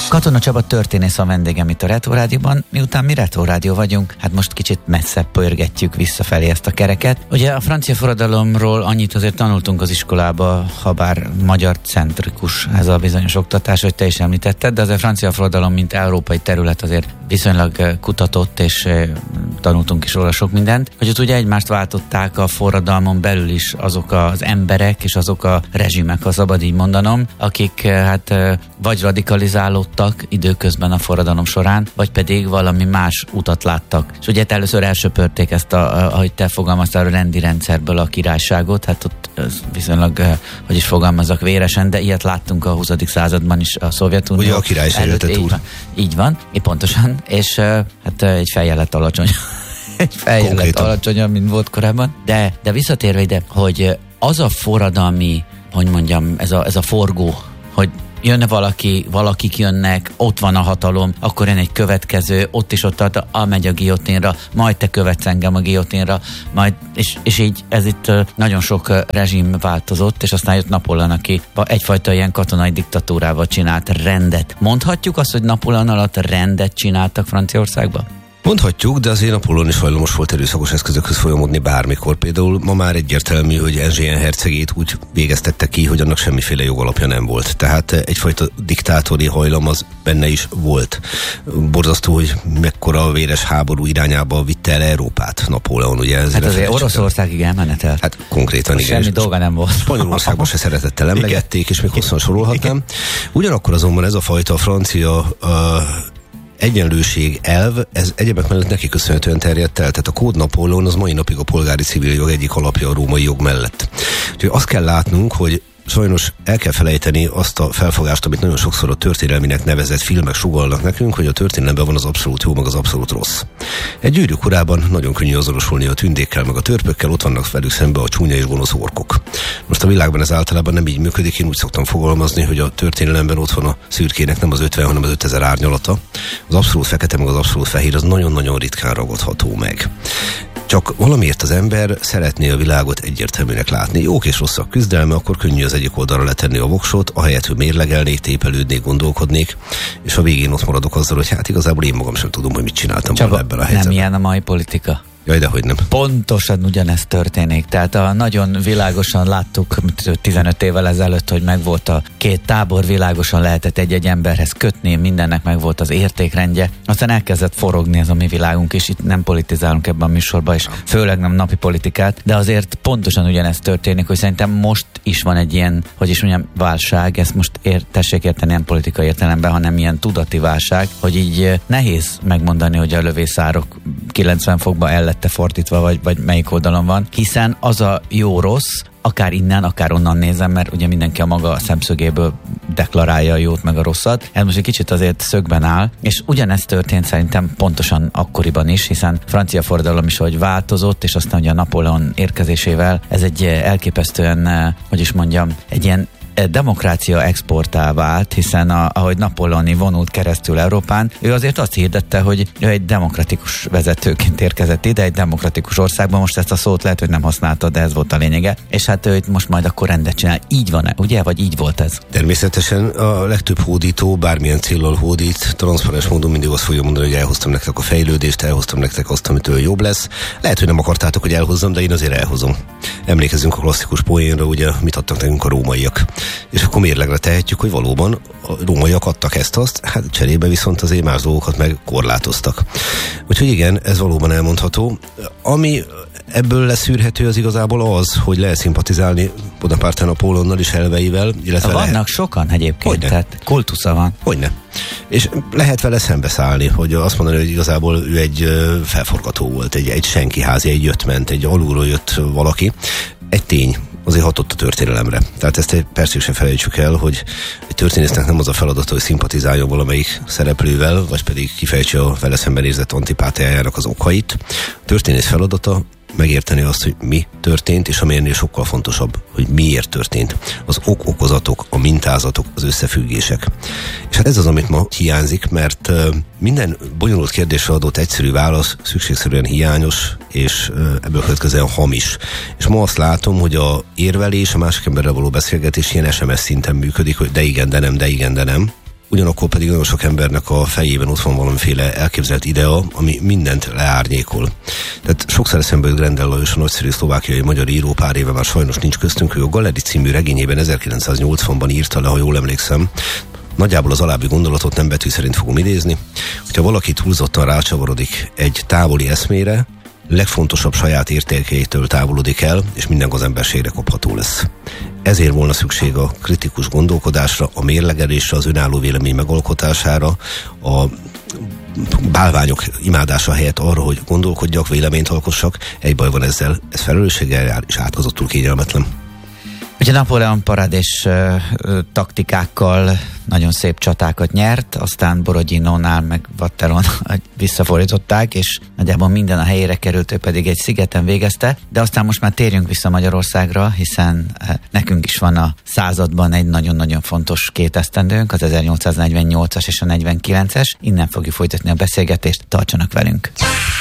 Katona Csaba történész a vendégem itt a Retro Rádióban, miután mi Retro Rádió vagyunk, hát most kicsit messzebb pörgetjük visszafelé ezt a kereket. Ugye a francia forradalomról annyit azért tanultunk az iskolába, ha bár magyar centrikus ez a bizonyos oktatás, hogy te is említetted, de az a francia forradalom, mint európai terület azért viszonylag kutatott, és tanultunk is róla sok mindent, hogy ott ugye egymást váltották a forradalmon belül is azok az emberek és azok a rezsimek, ha szabad így mondanom, akik hát vagy radikalizálódtak időközben a forradalom során, vagy pedig valami más utat láttak. És ugye először elsöpörték ezt, ahogy te fogalmaztál, a rendi rendszerből a királyságot, hát ott viszonylag, hogy is fogalmazok, véresen, de ilyet láttunk a 20. században is a Szovjetunió. Ugye a királyság jöttet úr. Így van, pontosan, és hát egy fejjel lett alacsony. Egy fejjel lett alacsonyabb, mint volt korábban. De visszatérve ide, hogy az a forradalmi, hogy mondjam, ez a forgó, hogy jönne valakik jönnek, ott van a hatalom, akkor jön egy következő, ott is ott megy a guillotinra, majd te követsz engem a guillotinra, majd, és így ez itt nagyon sok rezsim változott, és aztán jött Napóleon, aki egyfajta ilyen katonai diktatúrával csinált rendet. Mondhatjuk azt, hogy Napóleon alatt rendet csináltak Franciaországban? Mondhatjuk, de azért Napóleon is hajlamos volt erőszakos eszközökhöz folyamodni bármikor. Például ma már egyértelmű, hogy Eugène hercegét úgy végeztette ki, hogy annak semmiféle jogalapja nem volt. Tehát egyfajta diktátori hajlam az benne is volt. Borzasztó, hogy mekkora véres háború irányába vitte el Európát Napóleon, ugye? Hát azért Oroszországig elmenetelt. Hát konkrétan igen. Semmi dolga nem volt. Spanyolországban se szeretettel emlegették, és még hosszan sorolhatnám. Ugyanakkor azonban ez a fajta francia egyenlőség elv, ez egyebek mellett neki köszönhetően terjedt el. Tehát a Kód Napóleon az mai napig a polgári civil jog egyik alapja a római jog mellett. Úgyhogy azt kell látnunk, hogy sajnos el kell felejteni azt a felfogást, amit nagyon sokszor a történelminek nevezett filmek sugallnak nekünk, hogy a történelemben van az abszolút jó, meg az abszolút rossz. Egy gyűrűk urában nagyon könnyű azonosulni a tündékkel, meg a törpökkel, ott vannak velük szembe a csúnya és gonosz orkok. Most a világban ez általában nem így működik, én úgy szoktam fogalmazni, hogy a történelemben ott van a szürkének nem az 50, hanem az 5000 árnyalata. Az abszolút fekete, meg az abszolút fehér, az nagyon-nagyon ritkán ragadható meg. Csak valamiért az ember szeretné a világot egyértelműnek látni. Jók és rosszak küzdelme, akkor könnyű az egyik oldalra letenni a voksot, ahelyett, hogy mérlegelnék, tépelődnék, gondolkodnék, és a végén ott maradok azzal, hogy hát igazából én magam sem tudom, hogy mit csináltam volna ebben a helyzetben. Nem ilyen a mai politika. Jaj, dehogy nem. Pontosan ugyanezt történik. Tehát nagyon világosan láttuk 15 évvel ezelőtt, hogy megvolt a két tábor, világosan lehetett egy-egy emberhez kötni, mindennek megvolt az értékrendje. Aztán elkezdett forogni ez a mi világunk, és itt nem politizálunk ebben a műsorban, és főleg nem napi politikát, de azért pontosan ugyanezt történik, hogy szerintem most is van egy ilyen, hogy is mondjam, válság, ezt most tessék érteni nem politikai értelemben, hanem ilyen tudati válság, hogy így nehéz megmondani, hogy a lövészárok 90 fokba el lett fordítva, vagy melyik oldalon van, hiszen az a jó-rossz, akár innen, akár onnan nézem, mert ugye mindenki a maga szemszögéből deklarálja a jót meg a rosszat. Ez most egy kicsit azért szögben áll, és ugyanezt történt szerintem pontosan akkoriban is, hiszen francia forradalom is, hogy változott, és aztán ugye a Napóleon érkezésével ez egy elképesztően, hogy is mondjam, egy ilyen demokrácia exportá vált, hiszen ahogy Napóleoni vonult keresztül Európán, ő azért azt hirdette, hogy ő egy demokratikus vezetőként érkezett ide, egy demokratikus országban, most ezt a szót lehet, hogy nem használta, de ez volt a lényege, és hát ő itt most majd akkor rendet csinál. Így van-e, ugye? Vagy így volt ez? Természetesen a legtöbb hódító bármilyen céllal hódít, transzparens módon mindig azt fogja mondani, hogy elhoztam nektek a fejlődést, elhoztam nektek azt, amitől jobb lesz. Lehet, hogy nem akartátok, hogy elhozzam, de én azért elhozom. Emlékezzünk a klasszikus poénra, ugye mit adtak nekünk a rómaiak. És akkor mérlegre tehetjük, hogy valóban a rómaiak adtak ezt-azt, hát cserébe viszont azért más dolgokat meg korlátoztak. Úgyhogy igen, ez valóban elmondható. Ami ebből leszűrhető az igazából az, hogy lehet szimpatizálni Bonaparte Napóleonnal és elveivel, illetve vannak sokan egyébként, hogyne? Tehát kultusza van. Hogyne. És lehet vele szembeszállni, hogy azt mondani, hogy igazából ő egy felforgató volt, egy senkiházi, egy jött-ment, egy alulról jött valaki. Egy tény, azért hatott a történelemre. Tehát ezt persze sem felejtsük el, hogy egy történésznek nem az a feladata, hogy szimpatizáljon valamelyik szereplővel, vagy pedig kifejtse a vele szemben érzett antipátiájának az okait. A történész feladata megérteni azt, hogy mi történt, és ami ennél sokkal fontosabb, hogy miért történt. Az okozatok, a mintázatok, az összefüggések. És hát ez az, amit ma hiányzik, mert minden bonyolult kérdésre adott egyszerű válasz szükségszerűen hiányos, és ebből következően hamis. És ma azt látom, hogy a érvelés, a másik emberrel való beszélgetés ilyen SMS szinten működik, hogy de igen, de nem, de igen, de nem. ugyanakkor pedig nagyon sok embernek a fejében ott van valamiféle elképzelt idea, ami mindent leárnyékol. Tehát sokszor eszembe jut Grendel Lajos, a nagyszerű szlovákiai magyar író, pár éve már sajnos nincs köztünk, ő a Galeri című regényében 1980-ban írta le, ha jól emlékszem. Nagyjából az alábbi gondolatot nem betű szerint fogom idézni, hogyha valaki túlzottan rácsavarodik egy távoli eszmére, legfontosabb saját értékeitől távolodik el, és minden az emberségre kopható lesz. Ezért volna szükség a kritikus gondolkodásra, a mérlegelésre, az önálló vélemény megalkotására, a bálványok imádása helyett arra, hogy gondolkodjak, véleményt alkossak. Egy baj van ezzel, ez felelősséggel jár, és átkozottul kényelmetlen. Ugye Napóleon paradés taktikákkal nagyon szép csatákat nyert, aztán Borodinónál meg Watteren visszafordították, és nagyjából minden a helyére került, ő pedig egy szigeten végezte, de aztán most már térjünk vissza Magyarországra, hiszen nekünk is van a században egy nagyon-nagyon fontos két esztendőnk, az 1848-as és a 49-es, innen fogjuk folytatni a beszélgetést, tartsanak velünk!